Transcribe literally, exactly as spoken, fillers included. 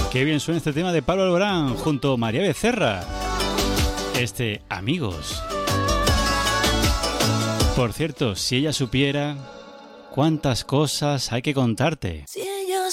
Qué bien suena este tema de Pablo Alborán junto a María Becerra. Este Amigos. Por cierto, si ella supiera cuántas cosas hay que contarte. Si